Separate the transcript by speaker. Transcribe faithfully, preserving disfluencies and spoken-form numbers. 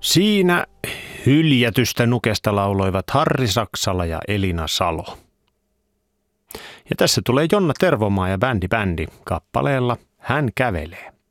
Speaker 1: Siinä hyljätystä nukesta lauloivat Harri Saksala ja Elina Salo. Ja tässä tulee Jonna Tervomaa ja Bändi Bändi kappaleella Hän kävelee.